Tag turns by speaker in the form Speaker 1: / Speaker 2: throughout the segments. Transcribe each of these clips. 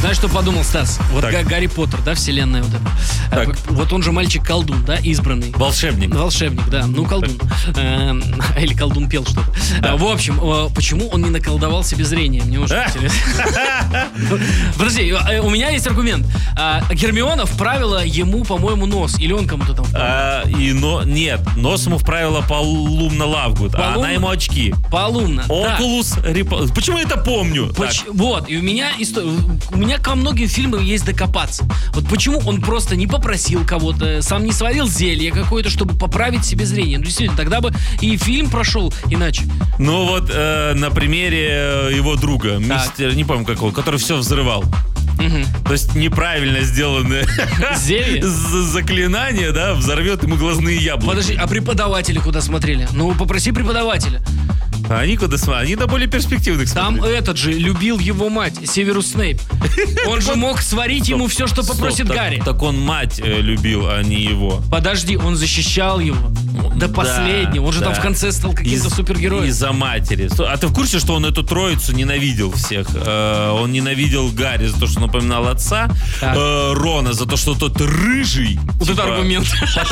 Speaker 1: Знаешь, что подумал, Стас? Вот Гарри Поттер, да, вселенная вот эта. Вот он же мальчик-колдун, да, избранный.
Speaker 2: Волшебник.
Speaker 1: Волшебник, да, ну колдун. Или колдун пел что-то. В общем, почему он не наколдовал себе зрение? Мне очень интересно. Подожди, у меня есть аргумент. Гермиона вправила ему, по-моему, нос. Или он кому-то там вправил?
Speaker 2: Нет, нос ему вправила Полумна Лавгуд, а она ему очки.
Speaker 1: Полумна,
Speaker 2: Окулус Рипл. Почему я это помню?
Speaker 1: Вот, и у меня ко многим фильмам есть докопаться. Вот почему он просто не попросил кого-то, сам не сварил зелье какое-то, чтобы поправить себе зрение. Ну, действительно, тогда бы и фильм прошел иначе.
Speaker 2: Ну вот, на примере его друга, мистер, не помню какого, который все взрывал. То есть неправильно сделанное заклинание, да, взорвет ему глазные яблоки.
Speaker 1: Подожди, а преподаватели куда смотрели? Ну, попроси преподавателя.
Speaker 2: А они куда смотрели? Они на более перспективных смотрели.
Speaker 1: Там этот же любил его мать, Северус Снейп. Он же мог сварить ему все, что попросит Гарри.
Speaker 2: Так он мать любил, а не его.
Speaker 1: Подожди, он защищал его до последнего. Он же там в конце стал каким-то супергероем.
Speaker 2: Из-за матери. А ты в курсе, что он эту троицу ненавидел всех? Он ненавидел Гарри за то, что напоминал отца, Рона за то, что тот рыжий.
Speaker 1: Вот это аргумент.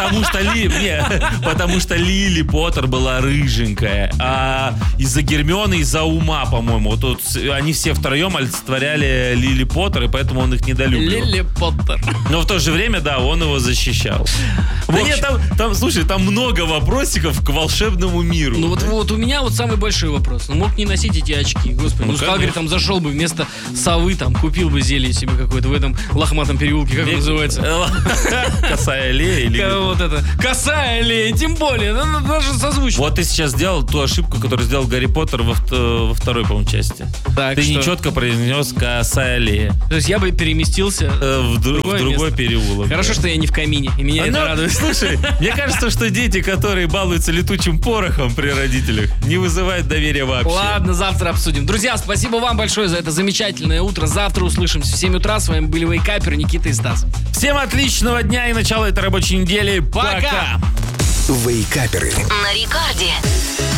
Speaker 2: Потому что Лили Поттер была рыженькая. А из-за Гермионы, из-за ума, по-моему. Вот они все втроем олицетворяли Лили Поттер, и поэтому он их недолюбливал.
Speaker 1: Лили Поттер.
Speaker 2: Но в то же время, да, он его защищал. Да нет, слушай, там много вопросиков к волшебному миру.
Speaker 1: Ну вот у меня вот самый большой вопрос. Он мог не носить эти очки, господи. Ну, Хагрид там зашел бы вместо совы, там, купил бы зелье себе какое-то в этом лохматом переулке, как он называется?
Speaker 2: Косая аллея или...
Speaker 1: Вот это. Косая аллея, тем более. Даже созвучно.
Speaker 2: Вот ты сейчас сделал ту ошибку, которую сделал Гарри Поттер во второй, по-моему, части. Ты нечетко произнес «косая аллея».
Speaker 1: То есть я бы переместился
Speaker 2: в другой переулок.
Speaker 1: Хорошо, что я не в камине, и меня это радует.
Speaker 2: Слушай, мне кажется, что дети, которые балуются летучим порохом при родителях, не вызывают доверия вообще.
Speaker 1: Ладно, завтра обсудим. Друзья, спасибо вам большое за это замечательное утро. Завтра услышимся в 7 утра. С вами были вейкаперы Никита и Стас.
Speaker 2: Всем отличного дня и начала этой рабочей недели. Пока!
Speaker 3: Вейкаперы.
Speaker 4: На рекорде.